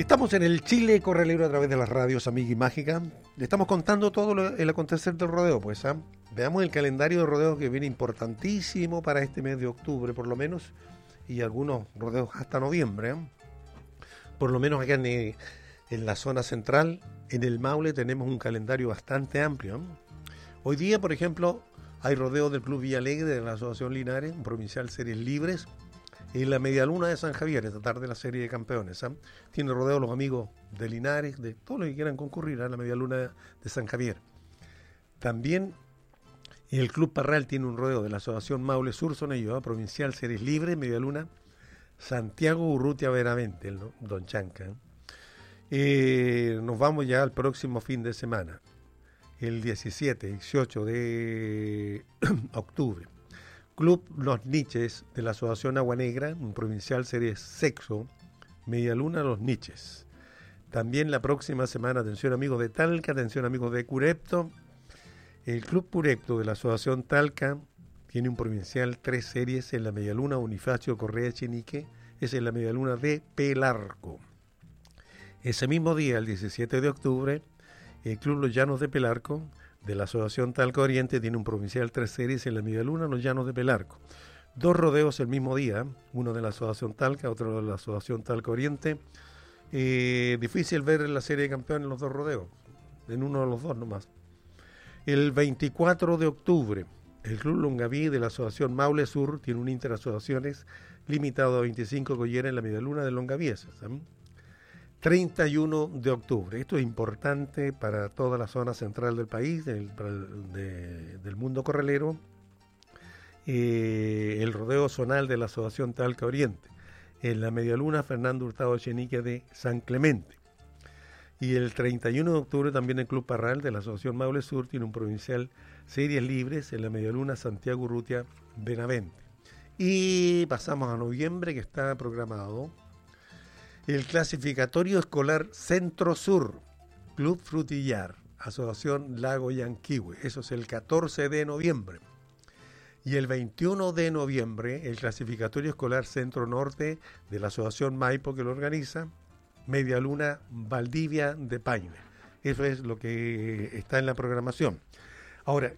Estamos en el Chile Corralero a través de las radios Amiga y Mágica. Le estamos contando todo el acontecer del rodeo, pues. Veamos el calendario de rodeos que viene importantísimo para este mes de octubre, por lo menos, y algunos rodeos hasta noviembre. Por lo menos acá en la zona central, en el Maule, tenemos un calendario bastante amplio. Hoy día, por ejemplo, hay rodeo del Club Villalegre de la Asociación Linares, un provincial Series Libres, en la Medialuna de San Javier, esta tarde la Serie de Campeones. Tiene rodeo los amigos de Linares, de todos los que quieran concurrir a la Medialuna de San Javier. También el Club Parral tiene un rodeo de la Asociación Maule Sur, son ellos, provincial Series Libres, Medialuna Santiago Urrutia Benavente, el Don Chanca. Nos vamos ya al próximo fin de semana, el 17, 18 de octubre. Club Los Niches de la Asociación Agua Negra, un provincial Series Sexo, Medialuna Los Niches. También la próxima semana, atención amigos de Talca, atención amigos de Curepto. El Club Curepto de la Asociación Talca tiene un provincial 3 series en la Medialuna Bonifacio Correa Echenique, es en la Medialuna de Pelarco. Ese mismo día, el 17 de octubre, el Club Los Llanos de Pelarco de la Asociación Talca Oriente tiene un provincial 3 series en la Medialuna Los Llanos de Pelarco. 2 rodeos el mismo día, uno de la Asociación Talca, otro de la Asociación Talca Oriente. Difícil ver en la Serie de Campeones los 2 rodeos, en uno de los 2 nomás. El 24 de octubre, el Club Longaví de la Asociación Maule Sur tiene un interasociaciones limitado a 25 colleras en la Medialuna de Longavieses. 31 de octubre, esto es importante para toda la zona central del país, del mundo corralero, el rodeo zonal de la Asociación Talca Oriente, en la Medialuna Fernando Hurtado Echenique de San Clemente. Y el 31 de octubre también el Club Parral de la Asociación Maule Sur tiene un provincial Series Libres en la Medialuna Santiago Urrutia Benavente. Y pasamos a noviembre, que está programado el clasificatorio escolar Centro Sur, Club Frutillar, Asociación Lago Yanquihue. Eso es el 14 de noviembre. Y el 21 de noviembre, el clasificatorio escolar Centro Norte de la Asociación Maipo, que lo organiza, Medialuna Valdivia de Paine. Eso es lo que está en la programación. Ahora,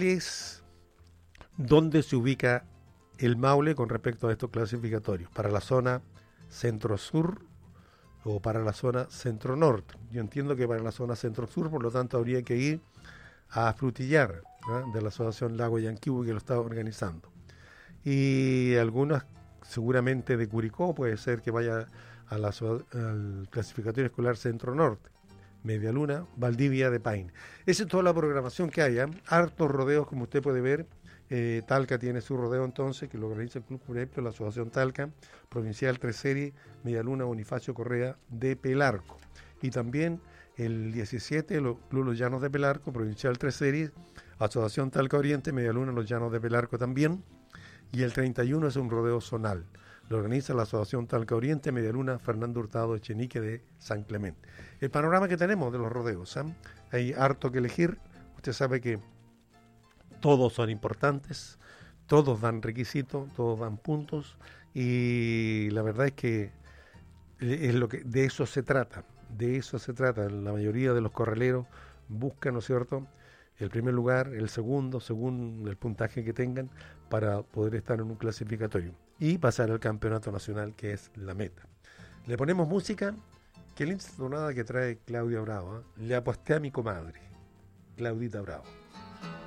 ¿dónde se ubica el Maule con respecto a estos clasificatorios? Para la zona Centro-Sur o para la zona Centro-Norte. Yo entiendo que para la zona Centro-Sur, por lo tanto, habría que ir a Frutillar, ¿no?, de la Asociación Lago Yanquihue, que lo está organizando. Y algunas, seguramente de Curicó, puede ser que vaya al clasificatorio escolar Centro-Norte, Medialuna, Valdivia de Paine. Esa es toda la programación que hay, hartos rodeos, como usted puede ver. Talca tiene su rodeo entonces, que lo organiza el Club Curepto, la Asociación Talca, provincial 3 series, Medialuna Bonifacio Correa de Pelarco. Y también el 17, el Club Los Llanos de Pelarco, provincial 3 series, Asociación Talca Oriente, Medialuna Los Llanos de Pelarco también. Y el 31 es un rodeo zonal. Lo organiza la Asociación Talca Oriente, Medialuna Fernando Hurtado Echenique de San Clemente. El panorama que tenemos de los rodeos, hay harto que elegir. Usted sabe que todos son importantes, todos dan requisitos, todos dan puntos, y la verdad es que de eso se trata. La mayoría de los corraleros buscan, ¿no es cierto?, el primer lugar, el segundo, según el puntaje que tengan, para poder estar en un clasificatorio y pasar al campeonato nacional, que es la meta. Le ponemos música. Qué linda tonada que trae Claudia Bravo, Le aposté a mi comadre, Claudita Bravo.